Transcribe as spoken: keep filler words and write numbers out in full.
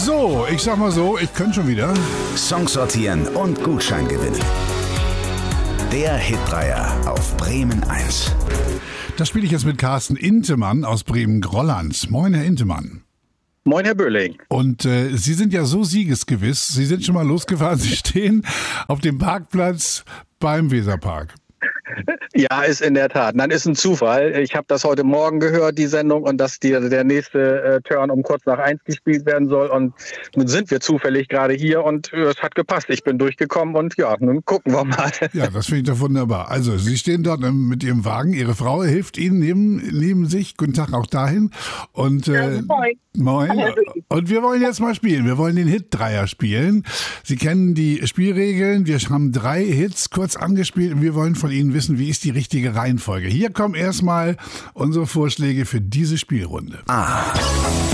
So, ich sag mal so, ich könnte schon wieder. Songs sortieren und Gutschein gewinnen. Der Hitdreier auf Bremen eins. Das spiele ich jetzt mit Carsten Intemann aus Bremen-Grolland. Moin, Herr Intemann. Moin, Herr Böhling. Und äh, Sie sind ja so siegesgewiss. Sie sind schon mal losgefahren. Sie stehen auf dem Parkplatz beim Weserpark. Ja, ist in der Tat. Nein, ist ein Zufall. Ich habe das heute Morgen gehört, die Sendung, und dass die, der nächste äh, Turn um kurz nach eins gespielt werden soll. Und nun sind wir zufällig gerade hier und äh, es hat gepasst. Ich bin durchgekommen und ja, nun gucken wir mal. Ja, das finde ich doch wunderbar. Also, Sie stehen dort ähm, mit Ihrem Wagen. Ihre Frau hilft Ihnen neben, neben sich. Guten Tag auch dahin. Und, äh, ja, moin. Moin. Und wir wollen jetzt mal spielen. Wir wollen den Hit-Dreier spielen. Sie kennen die Spielregeln. Wir haben drei Hits kurz angespielt und wir wollen von Ihnen wissen, wie ist die richtige Reihenfolge. Hier kommen erstmal unsere Vorschläge für diese Spielrunde. A.